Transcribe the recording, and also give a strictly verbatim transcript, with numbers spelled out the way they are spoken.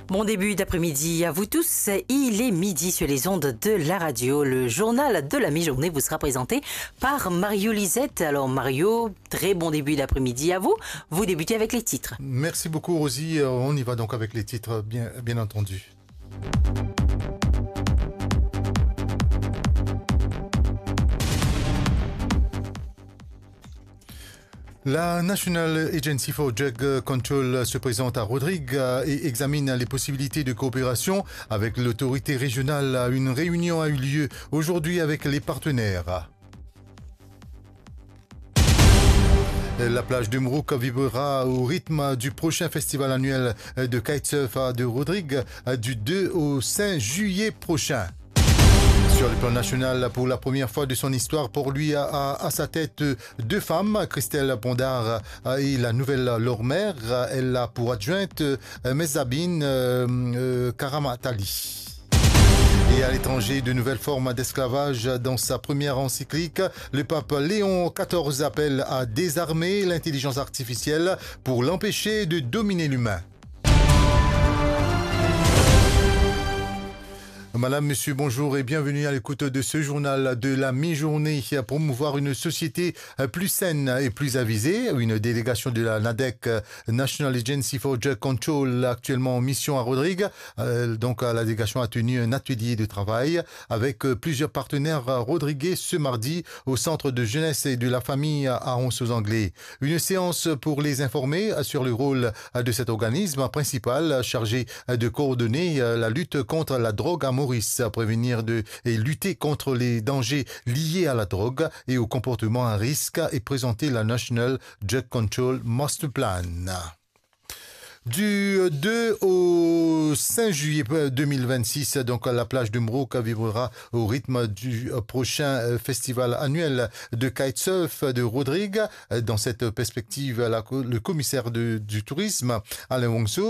Bon début d'après-midi à vous tous. Il est midi sur les ondes de la radio. Le journal de la mi-journée vous sera présenté par Mario Lisette. Alors Mario, très bon début d'après-midi à vous. Vous débutez avec les titres. Merci beaucoup Rosie. On y va donc avec les titres, bien, bien entendu. La National Agency for Drug Control se présente à Rodrigue et examine les possibilités de coopération avec l'autorité régionale. Une réunion a eu lieu aujourd'hui avec les partenaires. La plage de Mrouk vibrera au rythme du prochain festival annuel de kitesurf de Rodrigue du deux au cinq juillet prochain. Sur le plan national, pour la première fois de son histoire, Port-Louis a, a à sa tête deux femmes, Christelle Pondard et la nouvelle Lormer. Elle a pour adjointe Mezabine euh, euh, Karamatali. Et à l'étranger, de nouvelles formes d'esclavage. Dans sa première encyclique, le pape Léon quatorze appelle à désarmer l'intelligence artificielle pour l'empêcher de dominer l'humain. Madame, Monsieur, bonjour et bienvenue à l'écoute de ce journal de la mi-journée. Promouvoir une société plus saine et plus avisée. Une délégation de la NADEC, National Agency for Drug Control, actuellement en mission à Rodrigue. Donc la délégation a tenu un atelier de travail avec plusieurs partenaires rodriguais ce mardi au centre de jeunesse et de la famille à Ronces-aux-Anglais. Une séance pour les informer sur le rôle de cet organisme principal chargé de coordonner la lutte contre la drogue à Maurice, à prévenir de, et lutter contre les dangers liés à la drogue et au comportement à risque et présenter la National Drug Control Master Plan. Du deux au cinq juillet deux mille vingt-six, donc la plage de Mrouk vibrera au rythme du prochain festival annuel de kitesurf de Rodrigue. Dans cette perspective, la, le commissaire de, du tourisme, Alain Wongso,